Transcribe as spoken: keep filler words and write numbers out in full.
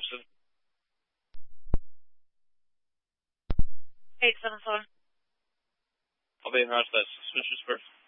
Houston. eight seven seven. I'll be in Rochester. Suspicious first.